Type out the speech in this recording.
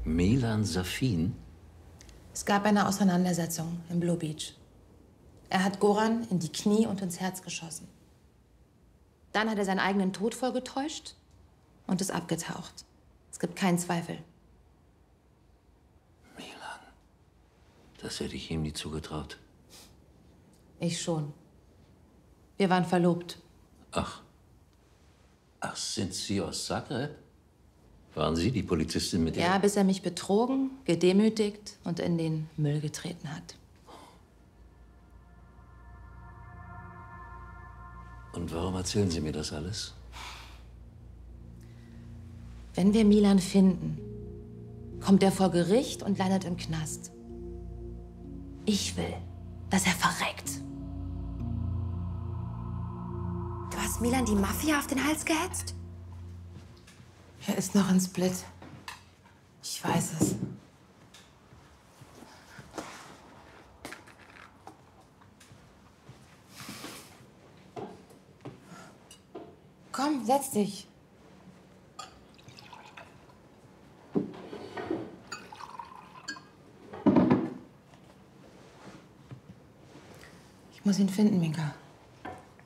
Milan Safin? Es gab eine Auseinandersetzung in Blue Beach. Er hat Goran in die Knie und ins Herz geschossen. Dann hat er seinen eigenen Tod vorgetäuscht und ist abgetaucht. Es gibt keinen Zweifel. Milan, das hätte ich ihm nie zugetraut. Ich schon. Wir waren verlobt. Ach, sind Sie aus Zagreb? Waren Sie die Polizistin mit der... Ja, bis er mich betrogen, gedemütigt und in den Müll getreten hat. Und warum erzählen Sie mir das alles? Wenn wir Milan finden, kommt er vor Gericht und landet im Knast. Ich will, dass er verreckt. Du hast Milan die Mafia auf den Hals gehetzt? Er ist noch in Split. Ich weiß es. Komm, setz dich. Ich muss ihn finden, Minka.